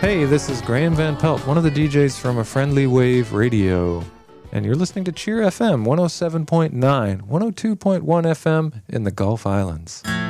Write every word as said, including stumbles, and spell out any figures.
Hey, this is Graham Van Pelt, one of the D Js from A Friendly Wave Radio. And you're listening to Cheer F M one oh seven point nine, one oh two point one F M in the Gulf Islands.